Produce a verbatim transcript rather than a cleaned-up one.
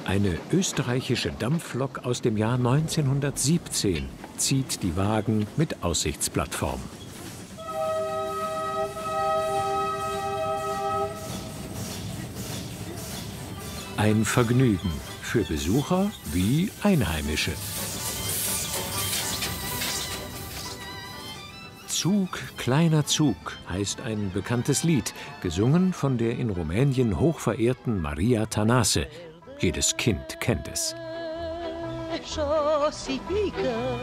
Eine österreichische Dampflok aus dem Jahr neunzehnhundertsiebzehn zieht die Wagen mit Aussichtsplattform. Ein Vergnügen für Besucher wie Einheimische. Zug, kleiner Zug heißt ein bekanntes Lied, gesungen von der in Rumänien hochverehrten Maria Tănase. Jedes Kind kennt es.